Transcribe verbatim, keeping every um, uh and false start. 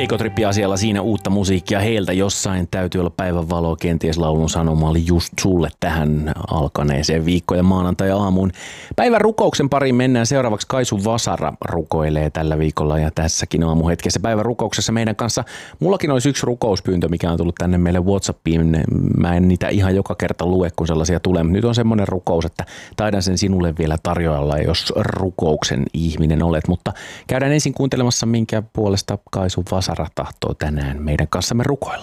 Ekotrippi-asialla siinä uutta musiikkia heiltä. Jossain täytyy olla päivän valoa. Kenties laulun sanoma oli just sulle tähän alkaneeseen viikkoon ja maanantai-aamuun. Päivän rukouksen pariin mennään seuraavaksi. Kaisu Vasara rukoilee tällä viikolla ja tässäkin aamuhetkessä päivän rukouksessa meidän kanssa. Mullakin olisi yksi rukouspyyntö, mikä on tullut tänne meille WhatsAppiin. Mä en niitä ihan joka kerta lue, kun sellaisia tulee. Nyt on semmoinen rukous, että taidan sen sinulle vielä tarjoilla, jos rukouksen ihminen olet. Mutta käydään ensin kuuntelemassa, minkä puolesta Kaisu Vasara tahtoo tänään meidän kanssamme rukoilla.